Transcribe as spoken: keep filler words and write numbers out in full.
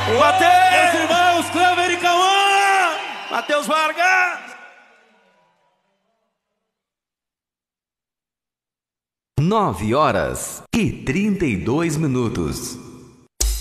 Meus irmãos, Clever e Cauã! Matheus Vargas! Nove horas e trinta e dois minutos.